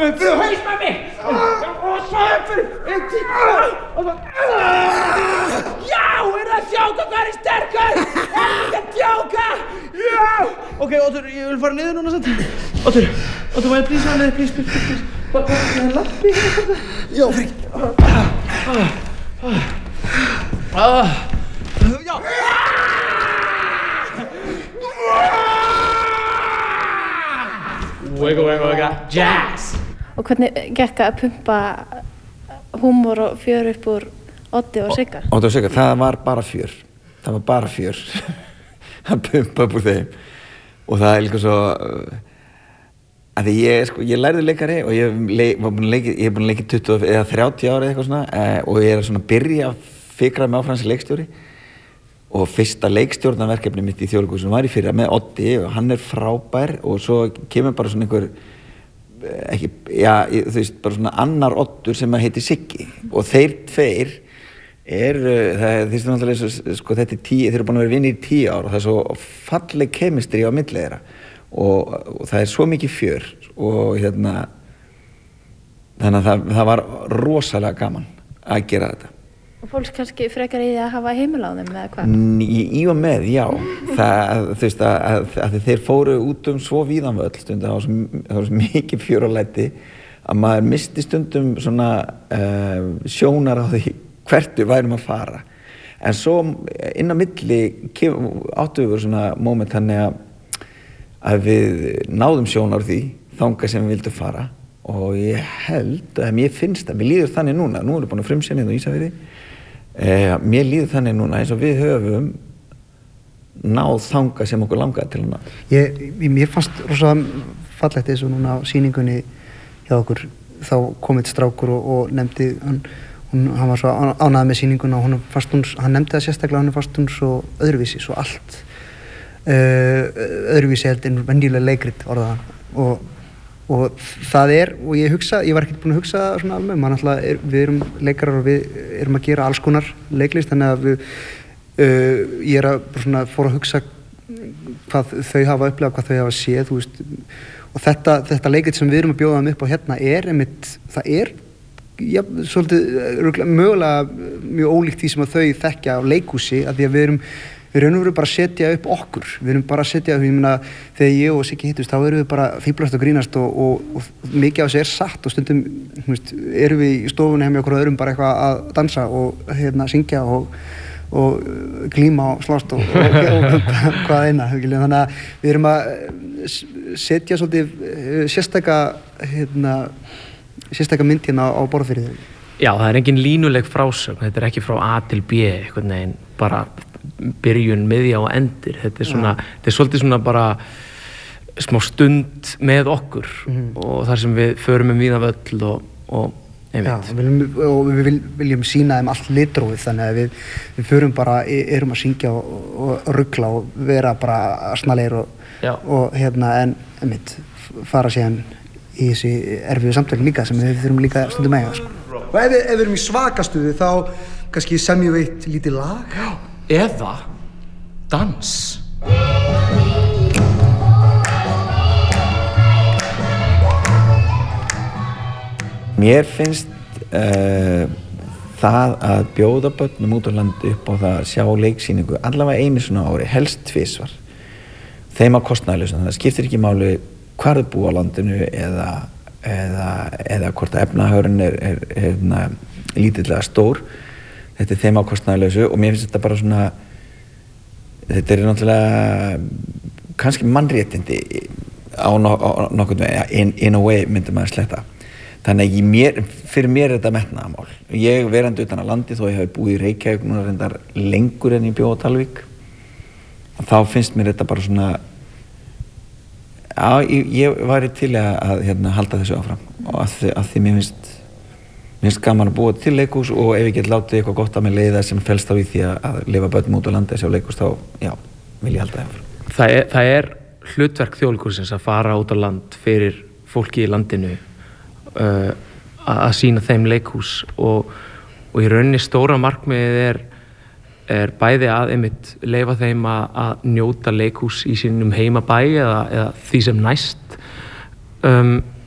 Fyrir haus með mig! Og svo fyrir... Já, það djóka hvað sterkur? Það djóka! Já! Ok, Oddur, ég vil fara niður núna samt. Oddur, má ég please fara niður, please. Hvað er það lappi hérna? Já, fyrir. Já! Wigga, jazz! Og hvernig gekk að pumpa húmor og fjör upp úr Oddi og Sigga? Oddi og Sigga, það var bara fjör. Það var bara fjör að pumpa upp úr þeim. Og það líka svo... að því ég lærði leikari og ég hef búin að leika 20 eða 30 ára eitthvað svona og ég svona að byrja að fikra mig áfram sem leikstjóri. Og fyrsta leikstjórnarverkefni mitt í Þjóðleikhúsinu var í fyrra með Oddi og hann frábær og svo kemur bara svona einhver þú veist, bara svona annar Oddur sem heitir Siggi og þeir tveir þeir stu náttúrulega sko þetta 10, þeir eru búin að vera vinir í 10 ár og það svo falleg kemistri á milli þeirra og það svo mikið fjör og þannig að það var rosalega gaman að gera þetta. Og fólk kannski frekar í því að hafa heimil á þeim eða hvað? Í og með, já. Þú veist að þeir fóru út svo víðan völl stundum, það var svo mikið fjör og læti að maður misti stundum svona sjónar á því hvert við værum að fara. En svo inn á milli áttu við svona moment þannig að við náðum sjónar á því þangað sem við vildum fara og ég held að mér finnst það, mér líður þannig núna, nú erum við búin að frumsýna á Ísafirði. Mér líður þannig núna eins og við höfum náð þangað sem okkur langaði til að ná. Mér fannst rosalega fallegt eins og núna á sýningunni hjá okkur þá kom eitt strákur og nefndi hann var svo ánægður með sýninguna og hann nefndi það sérstaklega, hann fannst hún svo öðruvísi, svo allt öðruvísi held en venjulega leikrit orðaði hann og það og ég var ekkert búinn að hugsa svona alveg, við erum leikarar og við erum að gera alls konar leiklist, þannig að ég að fór að hugsa hvað þau hafa upplifað, hvað þau hafa séð, þú veist, og þetta leikrit sem við erum að bjóða þeim upp á hérna einmitt, það svolítið mögulega mjög ólíkt því sem að þau þekkja á leikhúsi, af því að við raun og veru bara að setja upp okkur, við erum bara að setja upp, ég meina, þegar ég og Siggi hittust, þá erum við bara fíblast og grínast og mikið af þessu satt og stundum, þú veist, erum við í stofunni hjá okkur og öðrum bara eitthvað að dansa og syngja og glíma og slást og hvað eina, þannig að við erum að setja svolítið sérstaka mynd hérna á borð fyrir þau. Já, það engin línuleg frásögn, þetta ekki frá A til B, einhvern veginn, bara byrjun, miðja og endir. Þetta er svolítið svona bara smá stund með okkur og þar sem við förum víðan völl og einmitt. Já, og við viljum sýna þeim allt litrófið, þannig að við förum bara, erum að syngja og rugla og vera bara asnalegir og en einmitt fara síðan í þessi erfiðu samtölu líka sem við þurfum líka stundum að eiga, sko. Og ef við erum í svakastuði þá kannski semjum við eitt lítið lag. Já, eða dans. Mér finnst það að bjóða börnum út á landi upp á það að sjá leiksýningu allavega einu svona ári, helst tvisvar. Þeim á kostnaðarlausu, það skiptir ekki máli hvar þau búa á landinu eða hvort að efnahagurinn er lítillega stór. Þetta þeim á kostnaðarlausu og mér finnst þetta bara svona, þetta náttúrulega kannski mannréttindi á nokkurn veginn, in a way myndi maður sletta. Þannig að fyrir mér er þetta metnaðarmál. Ég verandi utan að landi þó ég hafi búið í Reykjavík núna reyndar lengur en ég bjó á Dalvík. Þá finnst mér þetta bara svona, ég væri til að halda þessu áfram og að því mér finnst gaman að búa til leikhús og ef ég get látið eitthvað gott að mig leiða sem felst á í því að lifa börnum út á landi að sjá leikhús þá, já, vil ég halda það áfram. Það er hlutverk Þjóðleikhússins að fara út á land fyrir fólki í landinu að sýna þeim leikhús og í rauninni stóra markmiðið er bæði að einmitt leyfa þeim að njóta leikhús í sínum heimabæ eða því sem næst